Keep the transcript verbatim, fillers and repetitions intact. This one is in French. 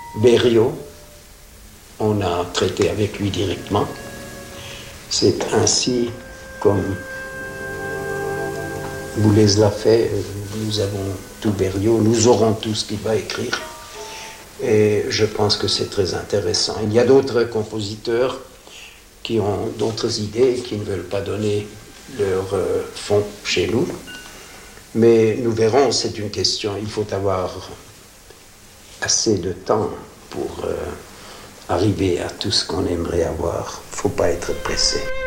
Berio, on a traité avec lui directement. C'est ainsi comme Boulez l'a fait, nous avons tout Berio, nous aurons tout ce qu'il va écrire. Et je pense que c'est très intéressant. Il y a d'autres compositeurs qui ont d'autres idées, qui ne veulent pas donner leur euh, fond chez nous. Mais nous verrons, c'est une question, il faut avoir assez de temps pour euh, arriver à tout ce qu'on aimerait avoir. Il ne faut pas être pressé.